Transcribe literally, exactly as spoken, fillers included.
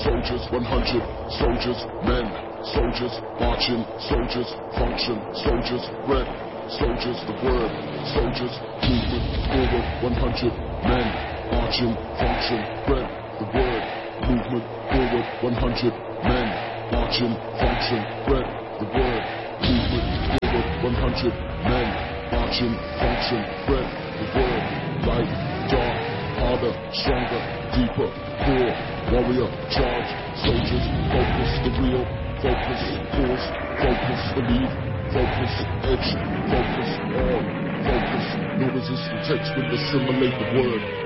soldiers, one hundred soldiers, men, soldiers, marching, soldiers, function, soldiers, red, soldiers, the word, soldiers, movement, forward, one hundred men, marching, function, red, the word, movement, forward, one hundred men, marching, function, red, the word, movement, forward, one hundred men, marching, function, red, the word, light, dark, harder, stronger, deeper, core, warrior, charge, soldiers, focus, the real, focus, pause, focus, believe, focus, edge, focus, all, focus, no resistant text will assimilate the word.